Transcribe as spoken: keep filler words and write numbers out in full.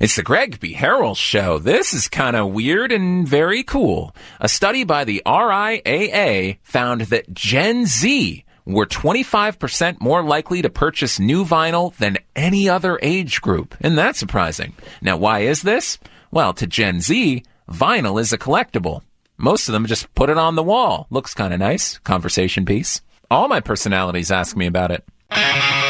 It's the Greg B. Harrell Show. This is kind of weird and very cool. A study by the R I A A found that Gen Z were twenty-five percent more likely to purchase new vinyl than any other age group. Isn't that surprising? Now, why is this? Well, to Gen Z, vinyl is a collectible. Most of them just put it on the wall. Looks kind of nice. Conversation piece. All my personalities ask me about it.